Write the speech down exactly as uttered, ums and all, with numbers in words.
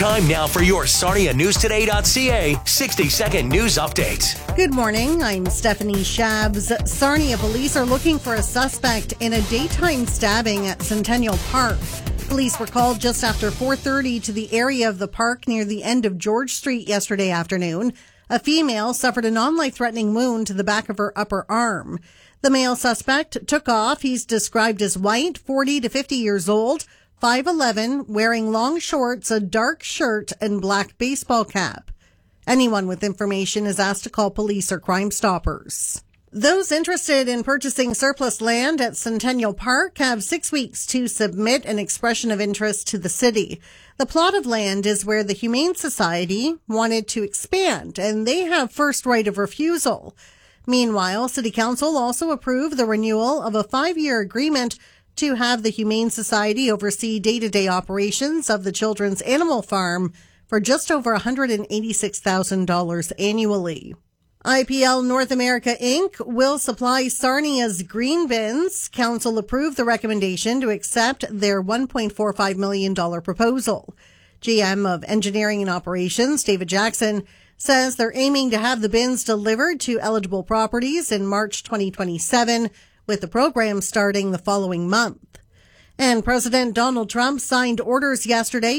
Time now for your Sarnia News Today dot C A sixty second news update. Good morning. I'm Stephanie Shabs. Sarnia police are looking for a suspect in a daytime stabbing at Centennial Park. Police were called just after four thirty to the area of the park near the end of George Street yesterday afternoon. A female suffered a non-life-threatening wound to the back of her upper arm. The male suspect took off. He's described as white, forty to fifty years old, five eleven, wearing long shorts, a dark shirt, and black baseball cap. Anyone with information is asked to call police or Crime Stoppers. Those interested in purchasing surplus land at Centennial Park have six weeks to submit an expression of interest to the city. The plot of land is where the Humane Society wanted to expand, and they have first right of refusal. Meanwhile, City Council also approved the renewal of a five-year agreement to have the Humane Society oversee day-to-day operations of the Children's Animal Farm for just over one hundred eighty-six thousand dollars annually. I P L North America Incorporated will supply Sarnia's green bins. Council approved the recommendation to accept their one point four five million dollars proposal. G M of Engineering and Operations, David Jackson, says they're aiming to have the bins delivered to eligible properties in March twenty twenty-seven, with the program starting the following month. And President Donald Trump signed orders yesterday